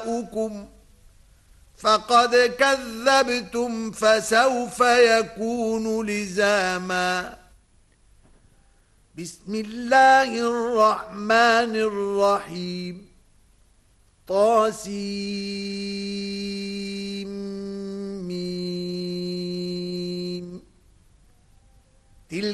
آباؤكم فقد كذبتم فسوف يكون لزاما. بسم الله الرحمن الرحيم. طاسين